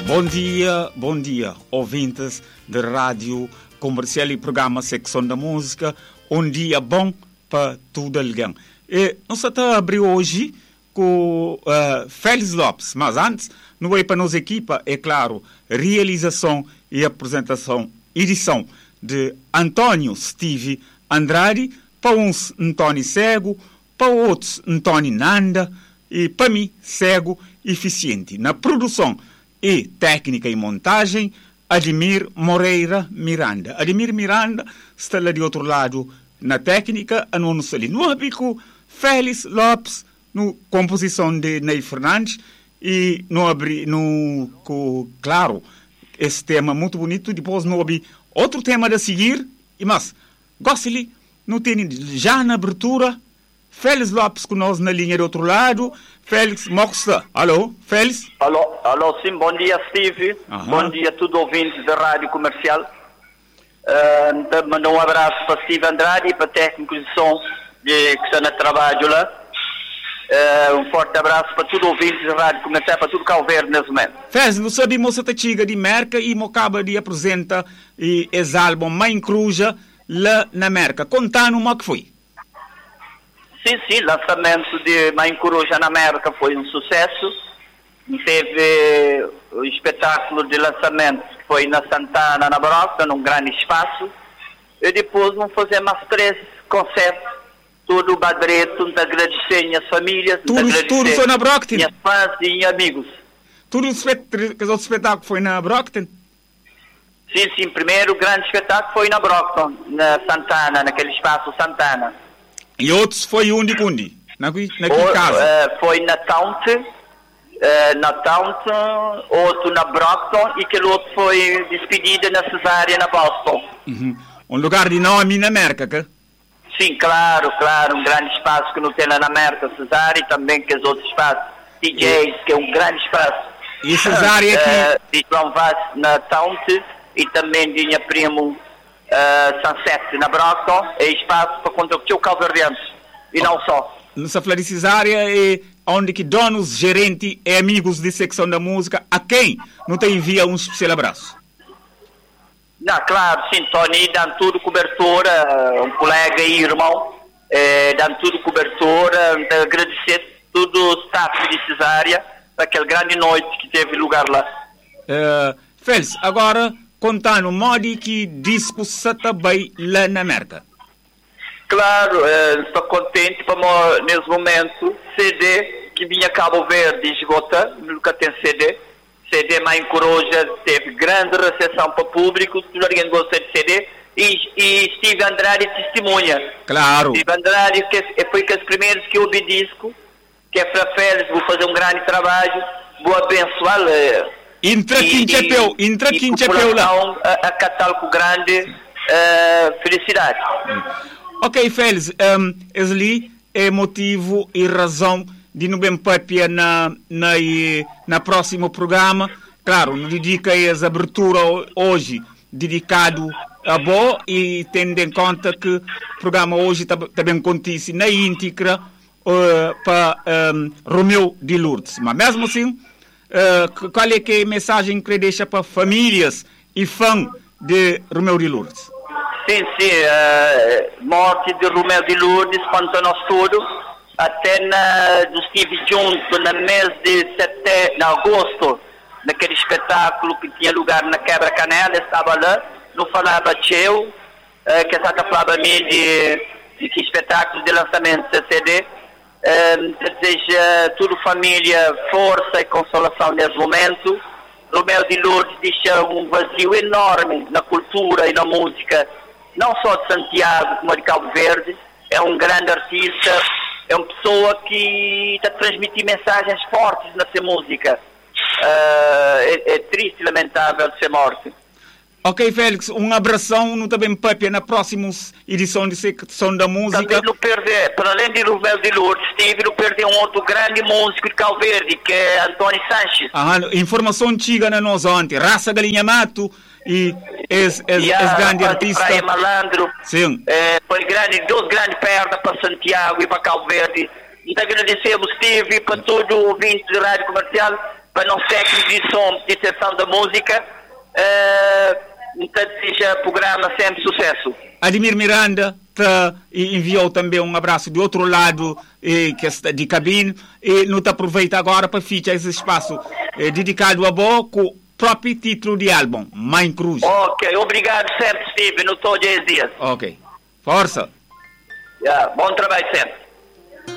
Bom dia, ouvintes de rádio comercial e programa Secção da Música. Um dia bom para todo alguém. E nós estamos abrindo hoje com Félix Lopes, mas antes, não vai para a nossa equipa, é claro, realização e apresentação, edição de Antônio Steve Andrade, para uns Antônio Cego, para outros Antônio Nanda e para mim, Cego Eficiente. Na produção e técnica e montagem, Ademir Moreira Miranda. Ademir Miranda está lá de outro lado na técnica, a não sei. No abrigo, Félix Lopes, no composição de Ney Fernandes, e claro, esse tema muito bonito. Depois no abri outro tema a seguir, mas gosto-lhe, não tem já na abertura, Félix Lopes conosco na linha do outro lado. Félix Moxa. Alô, Félix? Alô, sim, bom dia, Steve. Bom dia a todos os ouvintes da Rádio Comercial. Mandar um abraço para Steve Andrade e para técnicos de som que estão no trabalho lá. Um forte abraço para todos os ouvintes da Rádio Comercial, para tudo Cabo Verde nesse momento. Félix, não sabe, moça tá chiga de Merca e acaba de apresentar esse álbum Mãe Cruja lá na Merca. Contando o que foi. Sim, o lançamento de Mãe Coruja na América foi um sucesso. Teve o espetáculo de lançamento que foi na Santana, na Broca, num grande espaço. E depois vamos fazer mais 3 concertos. Tudo o Badreto, de agradecer minhas famílias, tudo foi na Brockton? Minhas fãs e amigos. Tudo o espetáculo foi na Brockton? Sim, primeiro o grande espetáculo foi na Brockton, na Santana, naquele espaço Santana. E outros foi único, naquele caso? Foi na Taunton, outro na Brockton e aquele outro foi despedida na Cesária, na Boston. Uhum. Um lugar de nome na América, que? Sim, claro, um grande espaço que não tem lá na América, Cesária, e também que os outros espaços, DJs, que é um grande espaço. E Cesária aqui? E João Vaz na Taunton e também de minha primo Sunset na Brockton, é espaço para conduzir o Calverdiano e não só. Nessa Flávia Cesária é onde que donos, gerentes e amigos de secção da música, a quem não te envia um especial abraço? Não, claro, sim, Tony, dando tudo cobertura, um colega e irmão, dando tudo cobertura, agradecer todo o staff de Cesária para aquela grande noite que teve lugar lá. Félix, agora contando o modo que disco se também lá na América. Claro, estou contente para nesse momento CD que vinha Cabo Verde esgota, nunca tem CD Mãe Coruja teve grande recepção para o público, todo alguém gosta de CD e Steve Andrade testemunha. Claro. Steve Andrade foi que os primeiros que ouvi disco, que é para Félix, vou fazer um grande trabalho, vou abençoá-lo. Entra quem chapéu lá. A catálogo grande, felicidade. Ok, Félix, esse é motivo e razão de não bem papia na próximo programa. Claro, não dedica essa abertura hoje dedicado a Bo e tendo em conta que o programa hoje também acontece na íntegra para Romeu de Lourdes. Mas mesmo assim, qual é que é a mensagem que deixa para famílias e fãs de Romeu de Lourdes? Sim, morte de Romeu de Lourdes, quanto a nós todos, até estive junto no mês de agosto, naquele espetáculo que tinha lugar na Quebra-Canela, estava lá, não falava teu, que estava falando a mim de que espetáculo de lançamento de CD, deseja toda a família força e consolação nesse momento. Romeu de Lourdes deixa um vazio enorme na cultura e na música, não só de Santiago, como de Cabo Verde. É um grande artista, é uma pessoa que está a transmitir mensagens fortes na sua música. É triste e lamentável ser morte. Ok, Félix, um abração no também Papia na próxima edição de Secção da Música. Também não perder, para além de Romeu de Lourdes, não perder um outro grande músico de Cabo Verde, que é Antônio Sanches. Informação antiga na nós ontem, Raça Galinha Mato e esse grande artista. Praia Malandro. Sim. Foi duas grandes pernas para Santiago e para Cabo Verde. E agradecemos, Steve, para todo o ouvinte da Rádio Comercial, para nós técnicos de som de sessão da música, então seja programa sempre sucesso. Ademir Miranda enviou também um abraço de outro lado que está de cabine e não te aproveita agora para fichar esse espaço dedicado a Bo com o próprio título de álbum, Mãe Cruz. Ok, obrigado sempre, Steve, no todos os dias. Ok, força. Bom trabalho sempre.